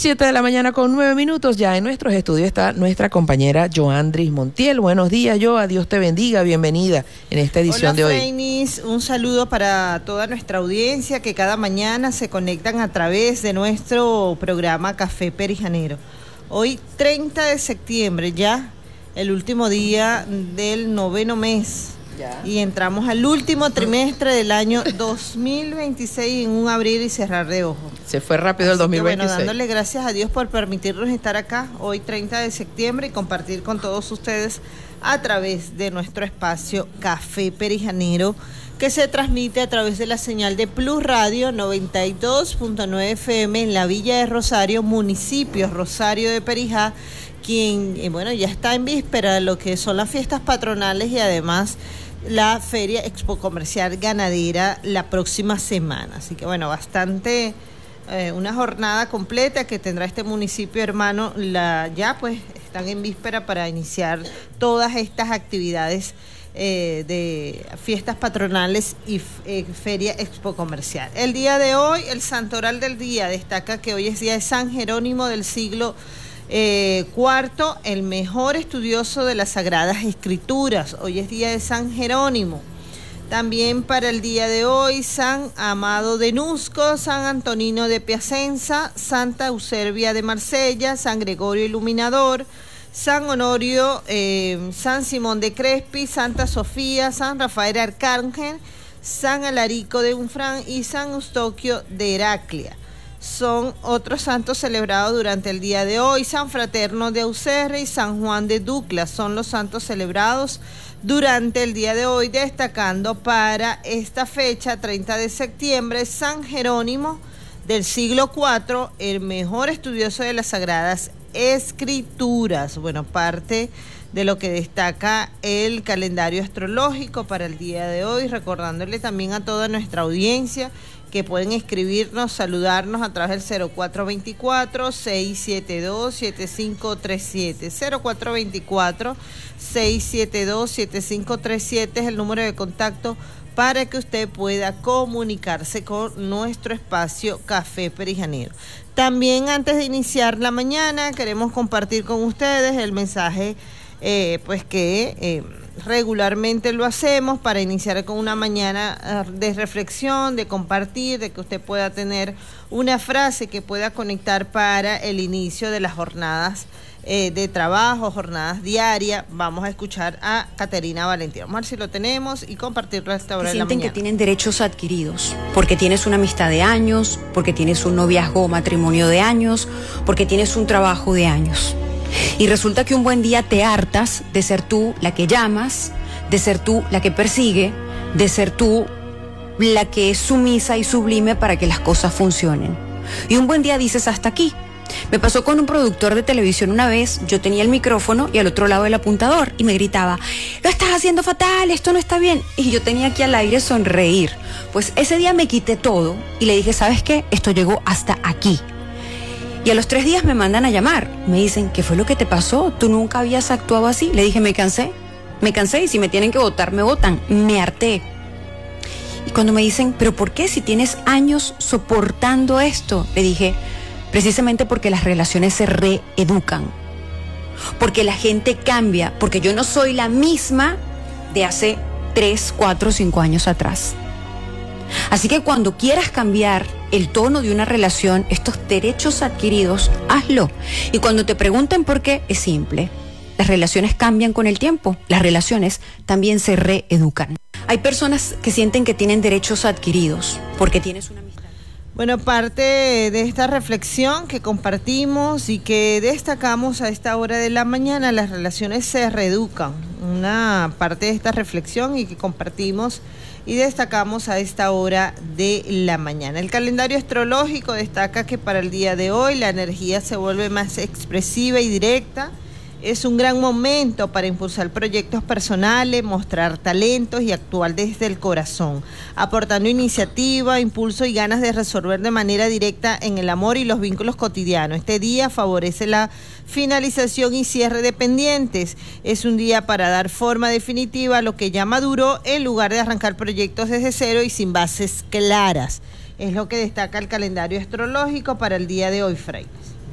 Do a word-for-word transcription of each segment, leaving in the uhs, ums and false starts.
siete de la mañana con nueve minutos. Ya en nuestros estudios está nuestra compañera Joandris Montiel. Buenos días, Joa. Dios te bendiga. Bienvenida en esta edición Hola, de hoy. Freinis, un saludo para toda nuestra audiencia que cada mañana se conectan a través de nuestro programa Café Perijanero. Hoy, treinta de septiembre, ya el último día del noveno mes. Ya. Y entramos al último trimestre del año dos mil veintiséis en un abrir y cerrar de ojos. Se fue rápido el dos mil veintiséis. Bueno, dándole gracias a Dios por permitirnos estar acá hoy treinta de septiembre y compartir con todos ustedes a través de nuestro espacio Café Perijanero, que se transmite a través de la señal de Plus Radio noventa y dos punto nueve F M en la Villa de Rosario, municipio Rosario de Perijá, quien, eh, bueno, ya está en víspera de lo que son las fiestas patronales y además la Feria Expo Comercial Ganadera la próxima semana. Así que bueno, bastante, eh, una jornada completa que tendrá este municipio hermano. La, ya pues están en víspera para iniciar todas estas actividades eh, de fiestas patronales y eh, Feria Expo Comercial. El día de hoy, el santoral del día destaca que hoy es día de San Jerónimo del siglo Eh, cuarto, el mejor estudioso de las Sagradas Escrituras. Hoy es día de San Jerónimo. También para el día de hoy, San Amado de Nusco, San Antonino de Piacenza, Santa Eusebia de Marsella, San Gregorio Iluminador, San Honorio, eh, San Simón de Crespi, Santa Sofía, San Rafael Arcángel, San Alarico de Unfrán y San Eustoquio de Heraclea. Son otros santos celebrados durante el día de hoy. San Fraterno de Auxerre y San Juan de Ducla son los santos celebrados durante el día de hoy, destacando para esta fecha, treinta de septiembre, San Jerónimo del siglo cuarto, el mejor estudioso de las Sagradas Escrituras. Bueno, parte de lo que destaca el calendario astrológico para el día de hoy, recordándole también a toda nuestra audiencia que pueden escribirnos, saludarnos a través del cero cuatro veinticuatro, seiscientos setenta y dos, setenta y cinco treinta y siete. cero cuatro veinticuatro, seiscientos setenta y dos, setenta y cinco treinta y siete es el número de contacto para que usted pueda comunicarse con nuestro espacio Café Perijanero. También antes de iniciar la mañana queremos compartir con ustedes el mensaje eh, pues que eh, regularmente lo hacemos para iniciar con una mañana de reflexión, de compartir, de que usted pueda tener una frase que pueda conectar para el inicio de las jornadas eh, de trabajo, jornadas diarias. Vamos a escuchar a Caterina Valentín. Vamos a ver si lo tenemos y compartirlo a esta hora de la mañana. Sienten que tienen derechos adquiridos, porque tienes una amistad de años, porque tienes un noviazgo o matrimonio de años, porque tienes un trabajo de años. Y resulta que un buen día te hartas de ser tú la que llamas, de ser tú la que persigue, de ser tú la que es sumisa y sublime para que las cosas funcionen. Y un buen día dices hasta aquí. Me pasó con un productor de televisión una vez. Yo tenía el micrófono y al otro lado el apuntador y me gritaba: lo estás haciendo fatal, esto no está bien. Y yo tenía aquí al aire sonreír. Pues ese día me quité todo y le dije: ¿sabes qué? Esto llegó hasta aquí. Y a los tres días me mandan a llamar. Me dicen: ¿qué fue lo que te pasó? Tú nunca habías actuado así. Le dije: me cansé. Me cansé y si me tienen que votar, me votan. Me harté. Y cuando me dicen: ¿pero por qué si tienes años soportando esto? Le dije: precisamente porque las relaciones se reeducan. Porque la gente cambia. Porque yo no soy la misma de hace tres, cuatro, cinco años atrás. Así que cuando quieras cambiar el tono de una relación, estos derechos adquiridos, hazlo. Y cuando te pregunten por qué, es simple. Las relaciones cambian con el tiempo. Las relaciones también se reeducan. Hay personas que sienten que tienen derechos adquiridos porque tienes una amistad. Bueno, parte de esta reflexión que compartimos y que destacamos a esta hora de la mañana, las relaciones se reeducan. Una parte de esta reflexión y que compartimos y destacamos a esta hora de la mañana. El calendario astrológico destaca que para el día de hoy la energía se vuelve más expresiva y directa. Es un gran momento para impulsar proyectos personales, mostrar talentos y actuar desde el corazón, aportando iniciativa, impulso y ganas de resolver de manera directa en el amor y los vínculos cotidianos. Este día favorece la finalización y cierre de pendientes. Es un día para dar forma definitiva a lo que ya maduró en lugar de arrancar proyectos desde cero y sin bases claras. Es lo que destaca el calendario astrológico para el día de hoy, Frei.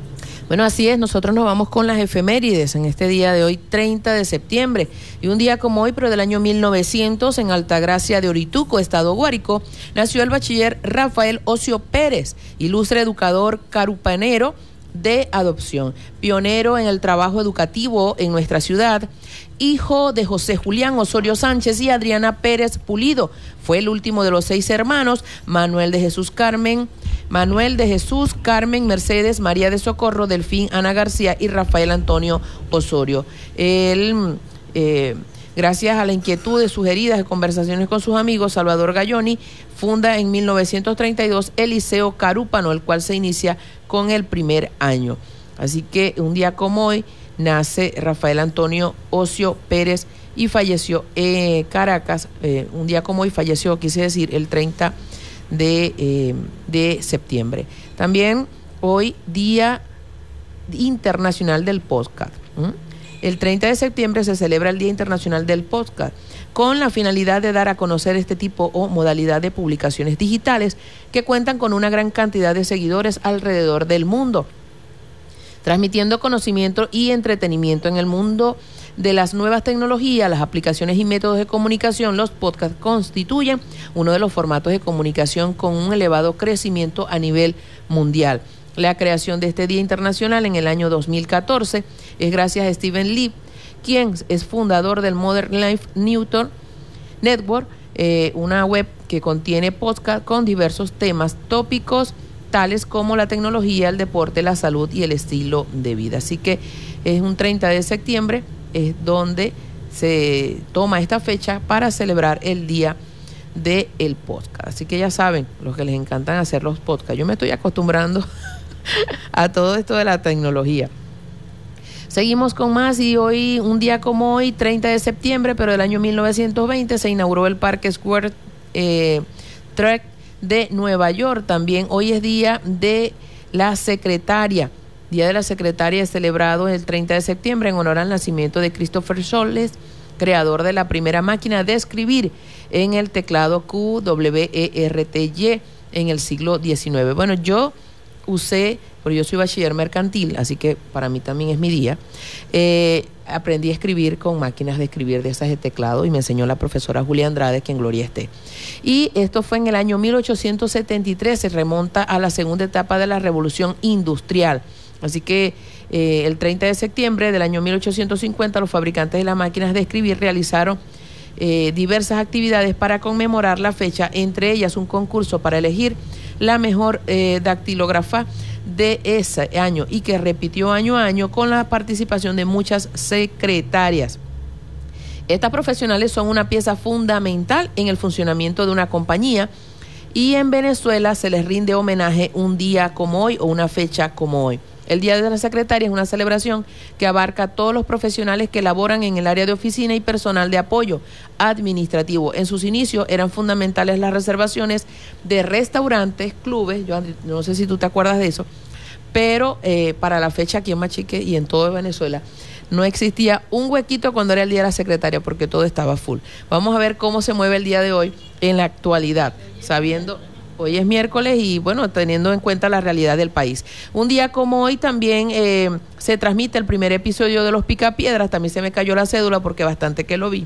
Bueno, así es, nosotros nos vamos con las efemérides en este día de hoy, treinta de septiembre. Y un día como hoy, pero del año mil novecientos, en Altagracia de Orituco, Estado Guárico, nació el bachiller Rafael Ocio Pérez, ilustre educador carupanero de adopción, pionero en el trabajo educativo en nuestra ciudad, hijo de José Julián Osorio Sánchez y Adriana Pérez Pulido. Fue el último de los seis hermanos, Manuel de Jesús Carmen, Manuel de Jesús, Carmen, Mercedes, María de Socorro, Delfín, Ana García y Rafael Antonio Osorio. Él, eh, gracias a la inquietud de sugeridas de conversaciones con sus amigos, Salvador Galloni funda en mil novecientos treinta y dos el Liceo Carúpano, el cual se inicia con el primer año. Así que un día como hoy nace Rafael Antonio Ocio Pérez y falleció en Caracas. Eh, un día como hoy falleció, quise decir, el treinta de, eh, de septiembre. También hoy Día Internacional del Podcast. ¿Mm? El treinta de septiembre se celebra el Día Internacional del Podcast, con la finalidad de dar a conocer este tipo o modalidad de publicaciones digitales que cuentan con una gran cantidad de seguidores alrededor del mundo, transmitiendo conocimiento y entretenimiento. En el mundo de las nuevas tecnologías, las aplicaciones y métodos de comunicación, los podcasts constituyen uno de los formatos de comunicación con un elevado crecimiento a nivel mundial. La creación de este Día Internacional en el año dos mil catorce es gracias a Steven Lee, quien es fundador del Modern Life Newton Network, eh, una web que contiene podcast con diversos temas tópicos tales como la tecnología, el deporte, la salud y el estilo de vida. Así que es un treinta de septiembre, es donde se toma esta fecha para celebrar el día del podcast. Así que ya saben, los que les encantan hacer los podcasts, yo me estoy acostumbrando a todo esto de la tecnología. Seguimos con más y hoy, un día como hoy, treinta de septiembre, pero del año mil novecientos veinte, se inauguró el Parque Square eh, Trek de Nueva York. También hoy es día de la secretaria. Día de la secretaria es celebrado el treinta de septiembre en honor al nacimiento de Christopher Scholes, creador de la primera máquina de escribir en el teclado Q W E R T Y en el siglo diecinueve. Bueno, yo usé, porque yo soy bachiller mercantil, así que para mí también es mi día, eh, aprendí a escribir con máquinas de escribir de esas de teclado y me enseñó la profesora Julia Andrade, que en gloria esté. Y esto fue en el año mil ochocientos setenta y tres, se remonta a la segunda etapa de la Revolución Industrial. Así que eh, el treinta de septiembre del año mil ochocientos cincuenta, los fabricantes de las máquinas de escribir realizaron eh, diversas actividades para conmemorar la fecha, entre ellas un concurso para elegir la mejor eh, dactilógrafa de ese año y que repitió año a año con la participación de muchas secretarias. Estas profesionales son una pieza fundamental en el funcionamiento de una compañía y en Venezuela se les rinde homenaje un día como hoy o una fecha como hoy. El Día de la Secretaria es una celebración que abarca a todos los profesionales que laboran en el área de oficina y personal de apoyo administrativo. En sus inicios eran fundamentales las reservaciones de restaurantes, clubes, yo no sé si tú te acuerdas de eso, pero eh, para la fecha aquí en Machique y en todo Venezuela no existía un huequito cuando era el Día de la Secretaria porque todo estaba full. Vamos a ver cómo se mueve el día de hoy en la actualidad, sabiendo... Hoy es miércoles y, bueno, teniendo en cuenta la realidad del país. Un día como hoy también eh, se transmite el primer episodio de Los Picapiedras. También se me cayó la cédula porque bastante que lo vi.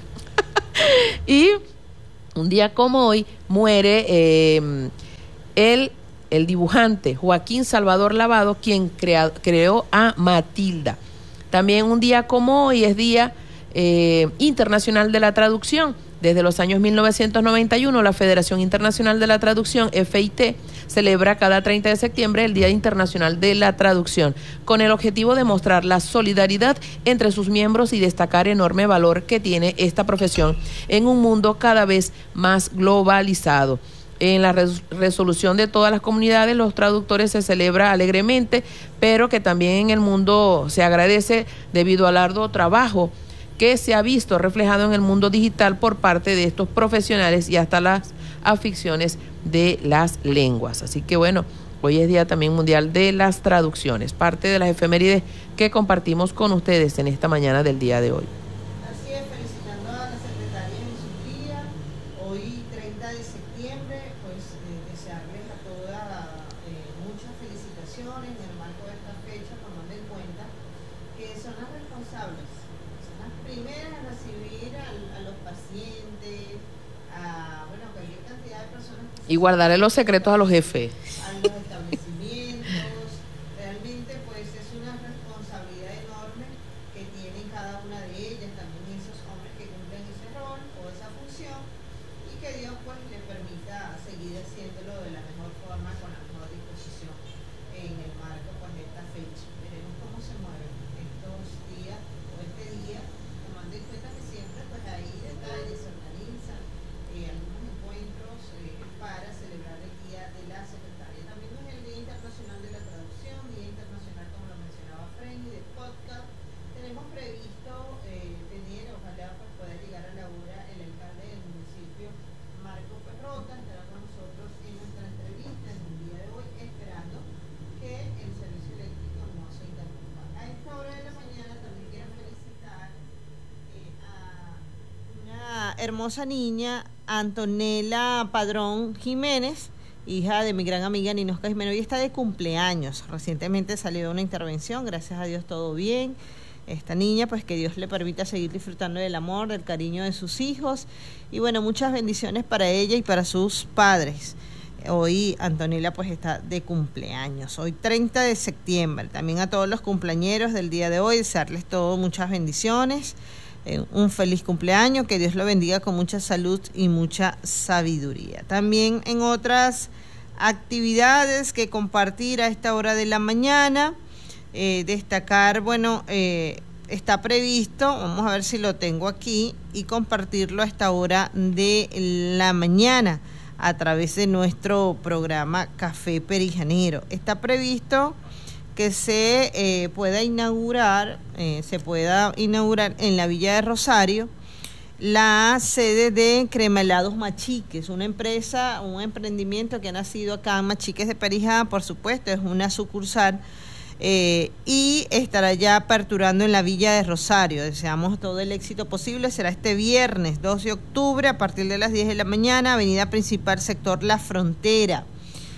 Y un día como hoy muere eh, el, el dibujante Joaquín Salvador Lavado, quien crea, creó a Matilda. También un día como hoy es Día eh, Internacional de la Traducción. Desde los años mil novecientos noventa y uno, la Federación Internacional de la Traducción, F I T, celebra cada treinta de septiembre el Día Internacional de la Traducción, con el objetivo de mostrar la solidaridad entre sus miembros y destacar el enorme valor que tiene esta profesión en un mundo cada vez más globalizado. En la res- resolución de todas las comunidades, los traductores se celebra alegremente, pero que también en el mundo se agradece debido al arduo trabajo que se ha visto reflejado en el mundo digital por parte de estos profesionales y hasta las aficiones de las lenguas. Así que bueno, hoy es Día también Mundial de las Traducciones, parte de las efemérides que compartimos con ustedes en esta mañana del día de hoy. Así es, felicitando a la secretaria en su día, hoy treinta de septiembre, pues eh, desearles a todas eh, muchas felicitaciones. acciones en el marco de esta fecha, tomando en cuenta que son las responsables, son las primeras a recibir a, a los pacientes, a bueno, cualquier cantidad de personas. Y guardarle los secretos a los jefes. A los establecimientos. Realmente pues es una responsabilidad enorme que tienen cada una de ellas, también esos hombres que cumplen ese rol o esa función, y que Dios pues le permita seguir haciéndolo de la mejor forma, con la mejor disposición en el marco pues de esta fecha. Veremos cómo se mueven estos días o este día, tomando en cuenta que siempre pues hay detalles, se organizan eh, algunos encuentros eh, para celebrar el Día de la Secretaria. También es el Día Internacional de la Traducción, Día Internacional, como lo mencionaba Frenny, de podcast. Tenemos previsto eh, tener, ojalá pues pueda llegar a la hora, el alcalde del municipio, Marco Perrota, estará con nosotros en nuestra entrevista en el día de hoy, esperando que el servicio eléctrico no se interrumpa. A esta hora de la mañana también quiero felicitar eh, a una hermosa niña, Antonella Padrón Jiménez, hija de mi gran amiga Ninosca Jiménez. Hoy está de cumpleaños, recientemente salió de una intervención, gracias a Dios todo bien. Esta niña, pues que Dios le permita seguir disfrutando del amor, del cariño de sus hijos, y bueno, muchas bendiciones para ella y para sus padres. Hoy Antonella pues está de cumpleaños, hoy treinta de septiembre. También a todos los cumpleañeros del día de hoy, desearles todo muchas bendiciones, eh, un feliz cumpleaños, que Dios lo bendiga con mucha salud y mucha sabiduría. También en otras actividades que compartir a esta hora de la mañana, eh, destacar, bueno, eh, está previsto, vamos a ver si lo tengo aquí, y compartirlo a esta hora de la mañana a través de nuestro programa Café Perijanero. Está previsto que se eh, pueda inaugurar, eh, se pueda inaugurar en la Villa de Rosario la sede de Cremalados Machiques, una empresa, un emprendimiento que ha nacido acá en Machiques de Perijá, por supuesto, es una sucursal, eh, y estará ya aperturando en la Villa de Rosario. Deseamos todo el éxito posible. Será este viernes dos de octubre a partir de las diez de la mañana, avenida principal, sector La Frontera.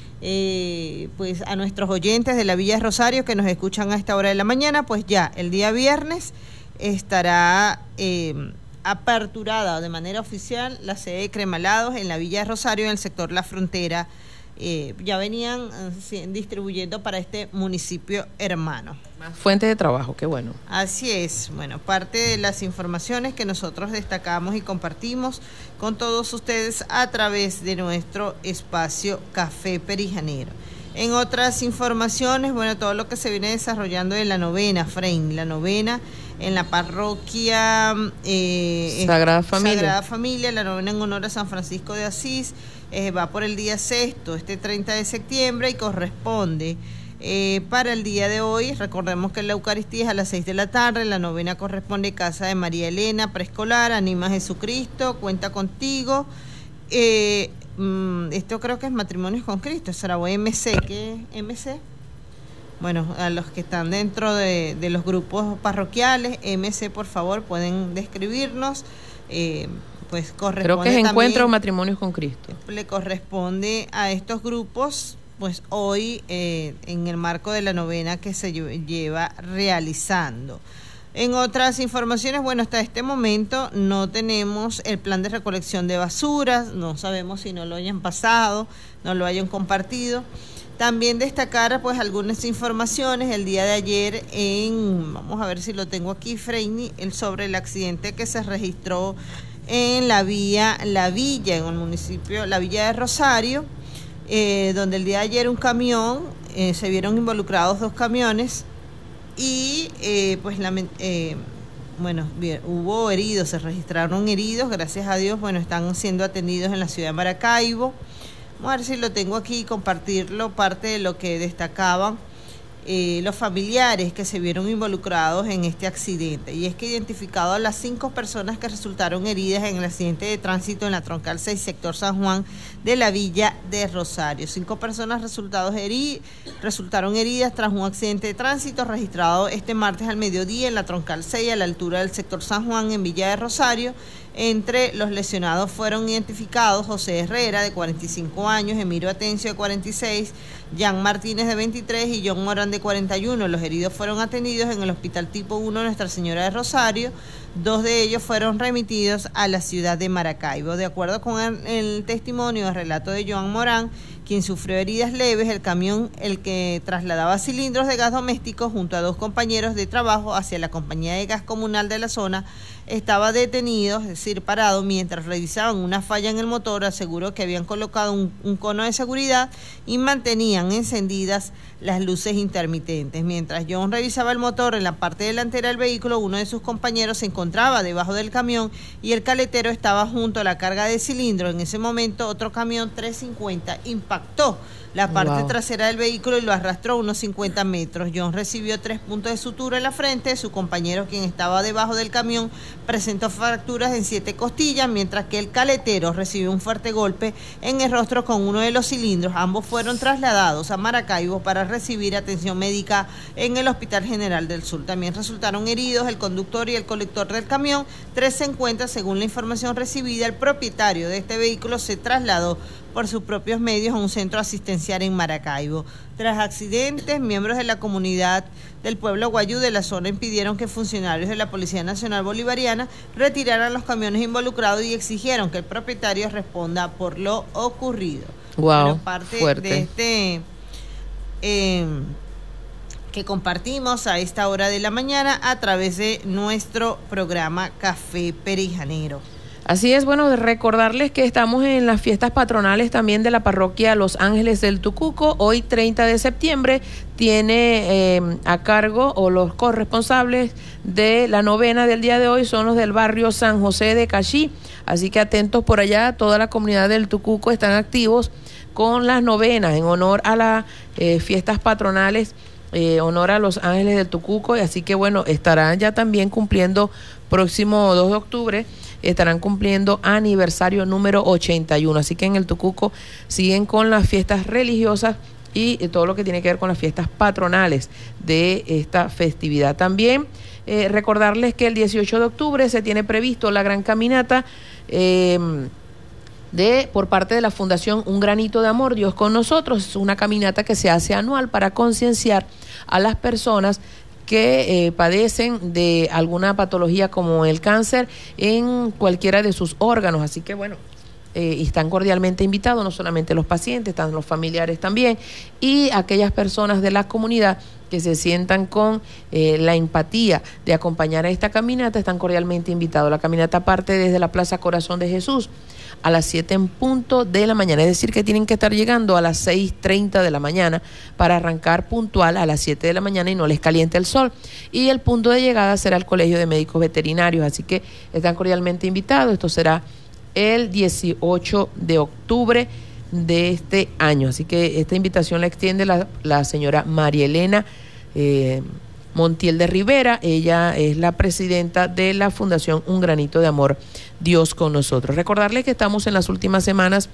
Eh, pues a nuestros oyentes de la Villa de Rosario que nos escuchan a esta hora de la mañana, pues ya el día viernes estará eh, aperturada de manera oficial la sede de Cremalados en la Villa de Rosario, en el sector La Frontera. Eh, ya venían eh, distribuyendo para este municipio hermano. Más fuentes de trabajo, qué bueno. Así es, bueno, parte de las informaciones que nosotros destacamos y compartimos con todos ustedes a través de nuestro espacio Café Perijanero. En otras informaciones, bueno, todo lo que se viene desarrollando en la novena, Frein, la novena en la parroquia eh, Sagrada Familia. Sagrada Familia, la novena en honor a San Francisco de Asís, eh, va por el día sexto, este treinta de septiembre, y corresponde eh, para el día de hoy. Recordemos que la Eucaristía es a las seis de la tarde, la novena corresponde Casa de María Elena, preescolar, Anima a Jesucristo, Cuenta Contigo. Eh, mm, esto creo que es Matrimonios con Cristo, Saragüey M C, ¿qué es M C? Bueno, a los que están dentro de, de los grupos parroquiales, M C, por favor, pueden describirnos. Eh, pues corresponde. Creo que es Encuentro o Matrimonios con Cristo. Le corresponde a estos grupos, pues hoy, eh, en el marco de la novena que se lleva realizando. En otras informaciones, bueno, hasta este momento no tenemos el plan de recolección de basuras, no sabemos si no lo hayan pasado, no lo hayan compartido. También destacar pues algunas informaciones el día de ayer en, vamos a ver si lo tengo aquí, Freini, el sobre el accidente que se registró en la vía La Villa, en el municipio La Villa de Rosario, eh, donde el día de ayer un camión, eh, se vieron involucrados dos camiones y eh, pues la, eh, bueno, bien, hubo heridos, se registraron heridos, gracias a Dios, bueno, están siendo atendidos en la ciudad de Maracaibo. Vamos a ver si lo tengo aquí y compartirlo, parte de lo que destacaban eh, los familiares que se vieron involucrados en este accidente. Y es que identificado a las cinco personas que resultaron heridas en el accidente de tránsito en la Troncal seis, sector San Juan de la Villa de Rosario. Cinco personas resultados heri- resultaron heridas tras un accidente de tránsito registrado este martes al mediodía en la Troncal seis, a la altura del sector San Juan en Villa de Rosario, Entre los lesionados fueron identificados José Herrera, de cuarenta y cinco años, Emiro Atencio, de cuarenta y seis, Jan Martínez, de veintitrés, y John Morán, de cuarenta y uno. Los heridos fueron atendidos en el Hospital Tipo uno Nuestra Señora de Rosario. Dos de ellos fueron remitidos a la ciudad de Maracaibo. De acuerdo con el, el testimonio, el relato de Joan Morán, quien sufrió heridas leves, el camión, el que trasladaba cilindros de gas doméstico junto a dos compañeros de trabajo hacia la compañía de gas comunal de la zona, estaba detenido, es decir, parado, mientras revisaban una falla en el motor. Aseguró que habían colocado un, un cono de seguridad y mantenían encendidas las luces intermitentes. Mientras John revisaba el motor en la parte delantera del vehículo, uno de sus compañeros se encontraba debajo del camión y el caletero estaba junto a la carga de cilindros. En ese momento, otro camión trescientos cincuenta impactó la parte wow. trasera del vehículo y lo arrastró unos cincuenta metros. John recibió tres puntos de sutura en la frente. Su compañero, quien estaba debajo del camión, presentó fracturas en siete costillas, mientras que el caletero recibió un fuerte golpe en el rostro con uno de los cilindros. Ambos fueron trasladados a Maracaibo para recibir atención médica en el Hospital General del Sur. También resultaron heridos el conductor y el conductor del camión. Tres se encuentran, según la información recibida. El propietario de este vehículo se trasladó por sus propios medios a un centro asistencial en Maracaibo. Tras accidentes, miembros de la comunidad del pueblo guayú de la zona impidieron que funcionarios de la Policía Nacional Bolivariana retiraran los camiones involucrados y exigieron que el propietario responda por lo ocurrido. Wow, Pero parte fuerte. de este eh, que compartimos a esta hora de la mañana a través de nuestro programa Café Perijanero. Así es, bueno, de recordarles que estamos en las fiestas patronales también de la parroquia Los Ángeles del Tucuco. Hoy, treinta de septiembre, tiene eh, a cargo, o los corresponsables de la novena del día de hoy son los del barrio San José de Caxí. Así que atentos por allá, toda la comunidad del Tucuco están activos con las novenas en honor a las eh, fiestas patronales, eh, honor a Los Ángeles del Tucuco. Y así que bueno, estarán ya también cumpliendo próximo dos de octubre, estarán cumpliendo aniversario número ochenta y uno. Así que en el Tucuco siguen con las fiestas religiosas y todo lo que tiene que ver con las fiestas patronales de esta festividad. También eh, recordarles que el dieciocho de octubre se tiene previsto la gran caminata eh, de por parte de la Fundación Un Granito de Amor, Dios con Nosotros. Es una caminata que se hace anual para concienciar a las personas que eh, padecen de alguna patología como el cáncer en cualquiera de sus órganos. Así que bueno, eh, están cordialmente invitados, no solamente los pacientes, están los familiares también, y aquellas personas de la comunidad que se sientan con eh, la empatía de acompañar a esta caminata, están cordialmente invitados. La caminata parte desde la Plaza Corazón de Jesús a las siete en punto de la mañana, es decir que tienen que estar llegando a las seis treinta de la mañana para arrancar puntual a las siete de la mañana y no les caliente el sol. Y el punto de llegada será el Colegio de Médicos Veterinarios, así que están cordialmente invitados. Esto será el dieciocho de octubre de este año, así que esta invitación la extiende la, la señora María Elena eh, Montiel de Rivera. Ella es la presidenta de la Fundación Un Granito de Amor, Dios con Nosotros. Recordarles que estamos en las últimas semanas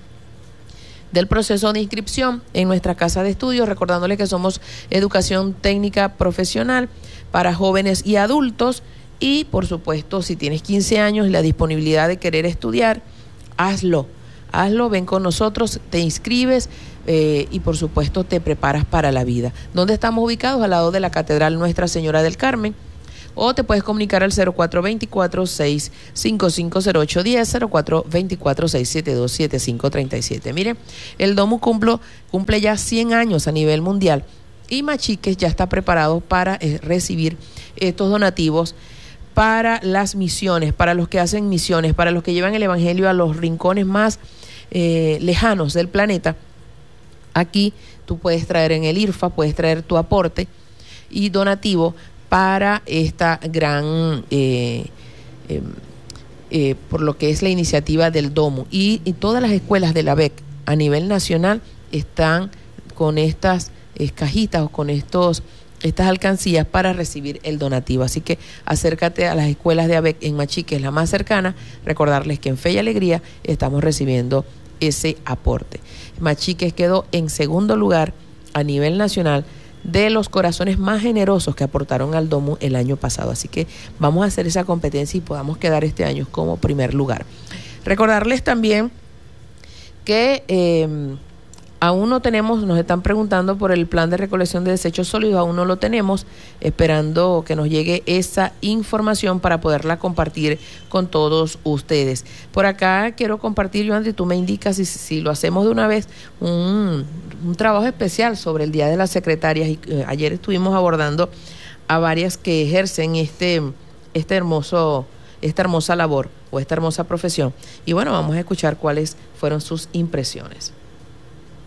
del proceso de inscripción en nuestra casa de estudios, recordándoles que somos educación técnica profesional para jóvenes y adultos. Y por supuesto, si tienes quince años y la disponibilidad de querer estudiar, hazlo, hazlo, ven con nosotros, te inscribes eh, y por supuesto te preparas para la vida. ¿Dónde estamos ubicados? Al lado de la Catedral Nuestra Señora del Carmen. O te puedes comunicar al cero cuatro dos cuatro, seis cinco cinco, cero ocho uno cero, cero cuatro dos cuatro, seis siete dos, siete cinco tres siete. Mire, el Domo cumple, cumple ya cien años a nivel mundial y Machiques ya está preparado para eh, recibir estos donativos para las misiones, para los que hacen misiones, para los que llevan el evangelio a los rincones más eh, lejanos del planeta. Aquí tú puedes traer en el I R F A, puedes traer tu aporte y donativo para esta gran, eh, eh, eh, por lo que es la iniciativa del Domo. Y, y todas las escuelas de la B E C a nivel nacional están con estas eh, cajitas o con estos estas alcancías para recibir el donativo. Así que acércate a las escuelas de A B E C en Machiques, la más cercana. Recordarles que en Fe y Alegría estamos recibiendo ese aporte. Machiques quedó en segundo lugar a nivel nacional de los corazones más generosos que aportaron al Domu el año pasado. Así que vamos a hacer esa competencia y podamos quedar este año como primer lugar. Recordarles también que eh, aún no tenemos, nos están preguntando por el plan de recolección de desechos sólidos, aún no lo tenemos, esperando que nos llegue esa información para poderla compartir con todos ustedes. Por acá quiero compartir, Joandy, tú me indicas si, si lo hacemos de una vez, un, un trabajo especial sobre el Día de las Secretarias. Y, eh, ayer estuvimos abordando a varias que ejercen este, este hermoso, esta hermosa labor o esta hermosa profesión. Y bueno, vamos a escuchar cuáles fueron sus impresiones.